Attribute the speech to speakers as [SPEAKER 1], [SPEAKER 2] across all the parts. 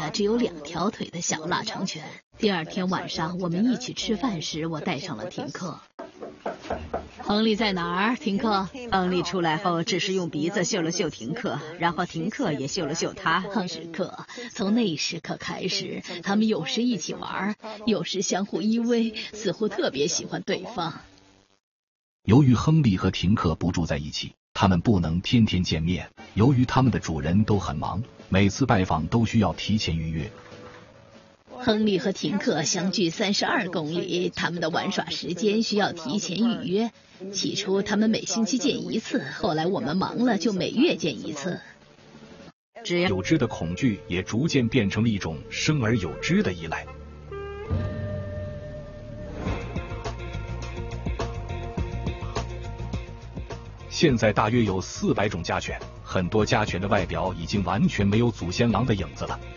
[SPEAKER 1] 的只有2条腿的小腊肠犬。第2天晚上，我们一起吃饭时，我带上了停克。亨利在哪儿？停克。亨利出来后，只是用鼻子嗅了嗅停克，然后停克也嗅了嗅他。时刻，从那一时刻开始，他们有时一起玩，有时相互依偎，似乎特别喜欢对方。
[SPEAKER 2] 由于亨利和停克不住在一起，他们不能天天见面。由于他们的主人都很忙，每次拜访都需要提前预约。
[SPEAKER 1] 亨利和停克相距32公里，他们的玩耍时间需要提前预约。起初他们每星期见1次，后来我们忙了就每月见1次。
[SPEAKER 2] 有之的恐惧也逐渐变成了一种生而有之的依赖。现在大约有400种家犬，很多家犬的外表已经完全没有祖先狼的影子了。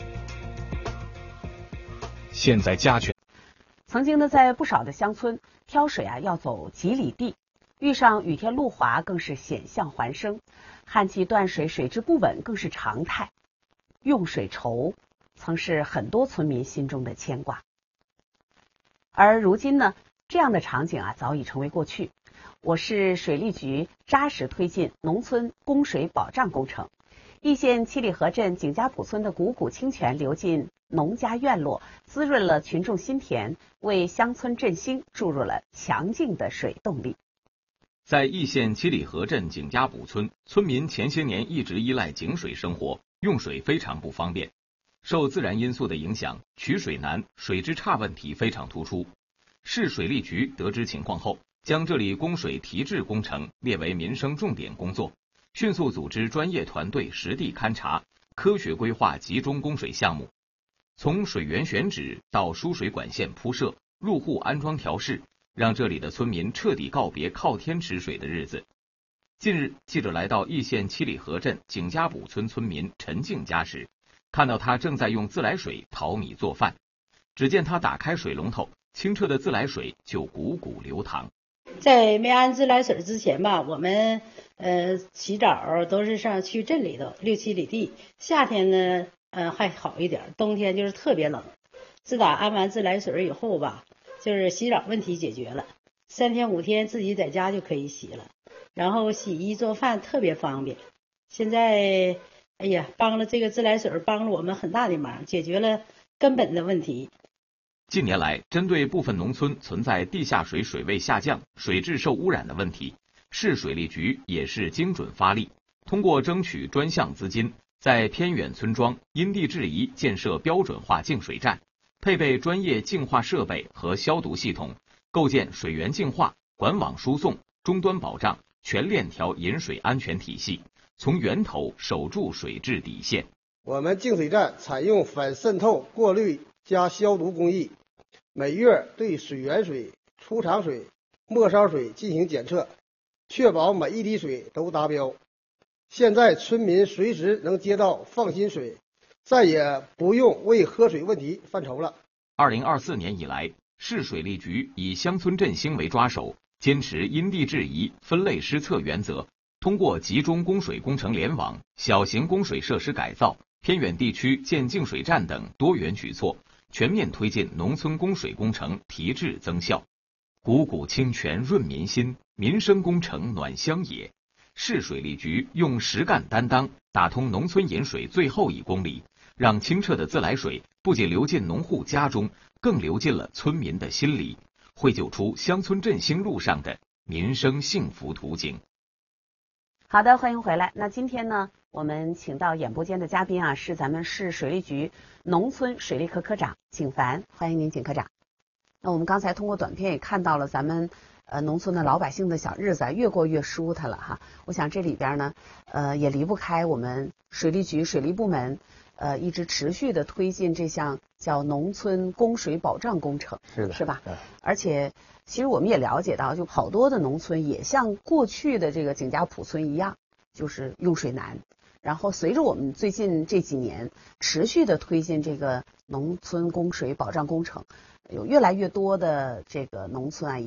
[SPEAKER 2] 现在家犬
[SPEAKER 3] 曾经呢，在不少的乡村挑水要走几里地，遇上雨天路滑更是险象环生，旱季断水、水质不稳更是常态。用水愁曾是很多村民心中的牵挂，而如今呢，这样的场景早已成为过去。我市水利局扎实推进农村供水保障工程，易县七里河镇景家堡村的汩汩清泉流进农家院落，滋润了群众心田，为乡村振兴注入了强劲的水动力。
[SPEAKER 4] 在易县七里河镇景家堡村，村民前些年一直依赖井水生活，用水非常不方便。受自然因素的影响，取水难、水质差问题非常突出。市水利局得知情况后，将这里供水提质工程列为民生重点工作，迅速组织专业团队实地勘察，科学规划集中供水项目。从水源选址到输水管线铺设、入户安装调试，让这里的村民彻底告别靠天吃水的日子。近日，记者来到易县七里河镇景家堡村村民陈静家时，看到他正在用自来水淘米做饭。只见他打开水龙头，清澈的自来水就汩汩流淌。
[SPEAKER 5] 在没安自来水之前吧，我们洗澡都是去镇里头6、7里地，夏天呢还好一点，冬天就是特别冷。自打安完自来水以后吧，就是洗澡问题解决了，3天5天自己在家就可以洗了，然后洗衣做饭特别方便。现在哎呀，帮了这个自来水帮了我们很大的忙，解决了根本的问题。
[SPEAKER 4] 近年来，针对部分农村存在地下水水位下降、水质受污染的问题，市水利局也是精准发力，通过争取专项资金，在偏远村庄因地制宜建设标准化净水站，配备专业净化设备和消毒系统，构建水源净化、管网输送、终端保障、全链条饮水安全体系，从源头守住水质底线。
[SPEAKER 6] 我们净水站采用反渗透、过滤加消毒工艺，每月对水源水、出厂水、末梢水进行检测，确保每一滴水都达标。现在村民随时能接到放心水，再也不用为喝水问题犯愁了。
[SPEAKER 4] 2024年以来，市水利局以乡村振兴为抓手，坚持因地制宜、分类施策原则，通过集中供水工程联网、小型供水设施改造、偏远地区建净水站等多元举措，全面推进农村供水工程提质增效。汩汩清泉润民心，民生工程暖乡野。市水利局用实干担当，打通农村饮水最后1公里，让清澈的自来水不仅流进农户家中，更流进了村民的心里，绘就出乡村振兴路上的民生幸福图景。
[SPEAKER 3] 好的，欢迎回来。那今天呢，我们请到演播间的嘉宾是咱们市水利局农村水利科科长景凡，欢迎您，景科长。那我们刚才通过短片也看到了咱们农村的老百姓的小日子越过越舒坦了哈。我想这里边呢也离不开我们水利局水利部门一直持续的推进这项叫农村供水保障工程，是吧？而且其实我们也了解到，就好多的农村也像过去的这个景家堡村一样，就是用水难。然后随着我们最近这几年持续的推进这个农村供水保障工程，有越来越多的这个农村